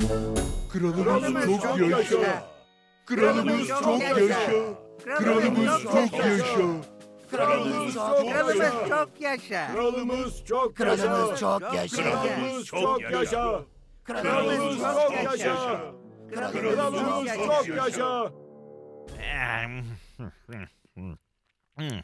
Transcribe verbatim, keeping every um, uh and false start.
Kralımız çok yaşa. Kralımız çok yaşa. Kralımız çok yaşa. Kralımız çok Kralımız çok yaşa. Kralımız çok Kralımız çok yaşa. Kralımız çok yaşa. Kralımız çok yaşa. Kralımız çok yaşa. Hmm.